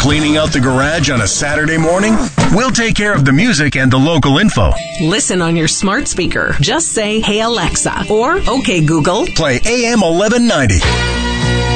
Cleaning out the garage on a Saturday morning? We'll take care of the music and the local info. Listen on your smart speaker. Just say, "Hey Alexa," or "Okay Google, play AM 1190.